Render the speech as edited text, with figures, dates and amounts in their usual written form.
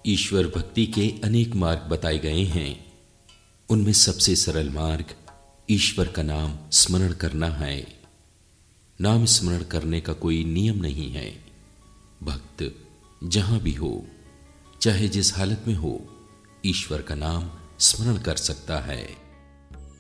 ईश्वर भक्ति के अनेक मार्ग बताए गए हैं। उनमें सबसे सरल मार्ग ईश्वर का नाम स्मरण करना है। नाम स्मरण करने का कोई नियम नहीं है। भक्त जहां भी हो, चाहे जिस हालत में हो, ईश्वर का नाम स्मरण कर सकता है।